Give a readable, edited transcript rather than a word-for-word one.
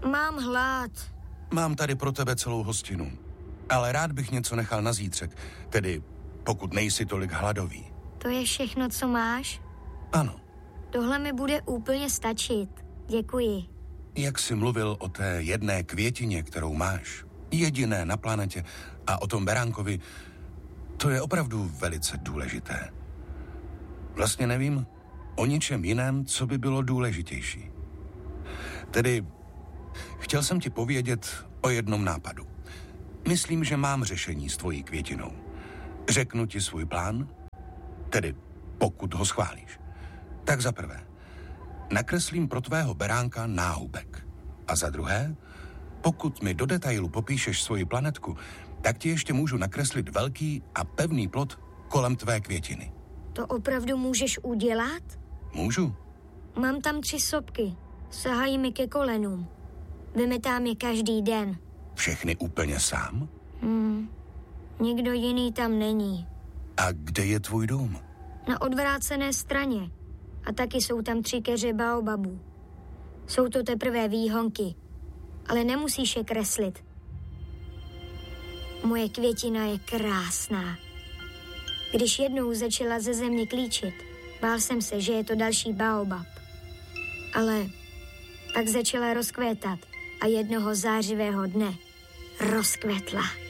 Mám hlad. Mám tady pro tebe celou hostinu, ale rád bych něco nechal na zítřek, tedy pokud nejsi tolik hladový. To je všechno, co máš? Ano. Tohle mi bude úplně stačit. Děkuji. Jak jsi mluvil o té jedné květině, kterou máš, jediné na planetě, a o tom beránkovi, to je opravdu velice důležité. Vlastně nevím o ničem jiném, co by bylo důležitější. Tedy chtěl jsem ti povědět o jednom nápadu. Myslím, že mám řešení s tvojí květinou. Řeknu ti svůj plán, tedy pokud ho schválíš. Tak za prvé, nakreslím pro tvého beránka náhubek. A za druhé, pokud mi do detailu popíšeš svoji planetku, tak ti ještě můžu nakreslit velký a pevný plot kolem tvé květiny. To opravdu můžeš udělat? Můžu. Mám tam 3 sopky. Sahají mi ke kolenům. Vymetám je každý den. Všechny úplně sám? Nikdo jiný tam není. A kde je tvůj dům? Na odvrácené straně. A taky jsou tam 3 keře baobabů. Jsou to teprve výhonky. Ale nemusíš je kreslit. Moje květina je krásná. Když jednou začala ze země klíčit, bál jsem se, že je to další baobab. Ale pak začala rozkvétat a jednoho zářivého dne rozkvetla.